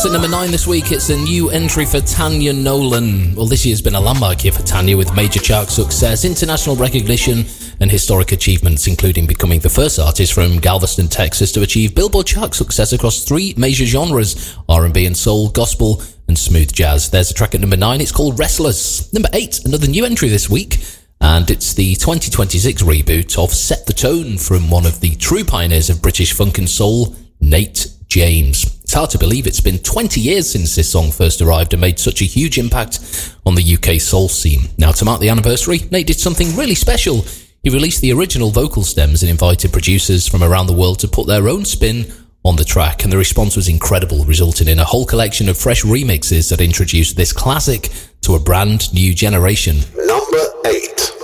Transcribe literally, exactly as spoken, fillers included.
at number nine this week, it's a new entry for Tanya Nolan. Well, this year's been a landmark year for Tanya, with major chart success, international recognition, and historic achievements, including becoming the first artist from Galveston, Texas to achieve Billboard chart success across three major genres: R and B and soul, gospel, and smooth jazz. There's a track at number nine, it's called Restless. Number eight, another new entry this week, and it's the twenty twenty-six reboot of Set the Tone from one of the true pioneers of British funk and soul, Nate James. It's hard to believe it's been twenty years since this song first arrived and made such a huge impact on the U K soul scene. Now, to mark the anniversary, Nate did something really special. He released the original vocal stems and invited producers from around the world to put their own spin on the track, and the response was incredible, resulting in a whole collection of fresh remixes that introduced this classic to a brand new generation. Number eight.